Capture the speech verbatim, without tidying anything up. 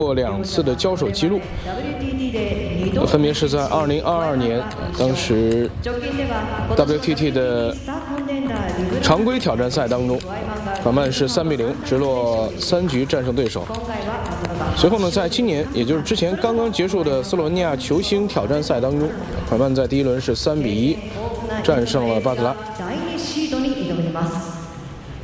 过两次的交手记录，分别是在二零二二年，当时 W T T 的常规挑战赛当中，卡曼是三比零直落三局战胜对手。随后呢，在今年，也就是之前刚刚结束的斯洛文尼亚球星挑战赛当中，卡曼在第一轮是三比一战胜了巴特拉。